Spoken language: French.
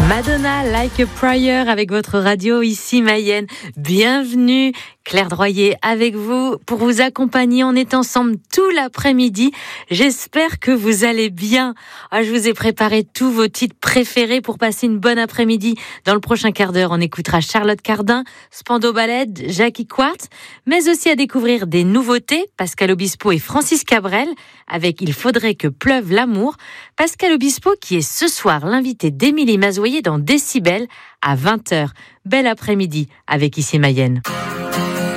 Madonna, Like a Prayer avec votre radio ici Mayenne. Bienvenue, Claire Droyer avec vous pour vous accompagner. On est ensemble tout l'après-midi. J'espère que vous allez bien. Je vous ai préparé tous vos titres préférés pour passer une bonne après-midi. Dans le prochain quart d'heure, on écoutera Charlotte Cardin, Spandau Ballet, Jackie Quartz, mais aussi à découvrir des nouveautés, Pascal Obispo et Francis Cabrel avec Il faudrait que pleuve l'amour. Pascal Obispo qui est ce soir l'invité d'Émilie Mazoyer dans Décibel à 20h. Bel après-midi avec ici Mayenne.